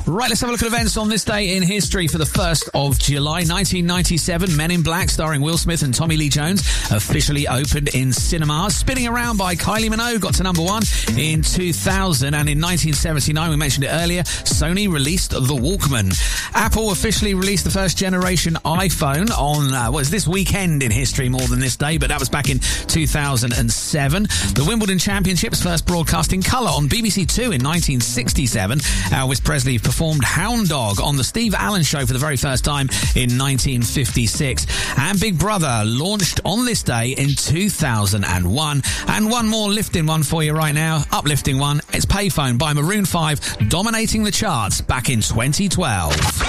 Right, let's have a look at events on this day in history. For the 1st of July 1997, Men in Black starring Will Smith and Tommy Lee Jones officially opened in cinemas. Spinning Around by Kylie Minogue got to number 1 in 2000, and in 1979, we mentioned it earlier, Sony released the Walkman. Apple officially released the first generation iPhone on this weekend in history more than this day, but that was back in 2007. The Wimbledon Championships first broadcast in colour on BBC Two in 1967. Elvis Presley performed Hound Dog on the Steve Allen Show for the very first time in 1956. And Big Brother launched on this day in 2001. And one more lifting one for you right now, uplifting one. It's Payphone by Maroon 5, dominating the charts back in 2012.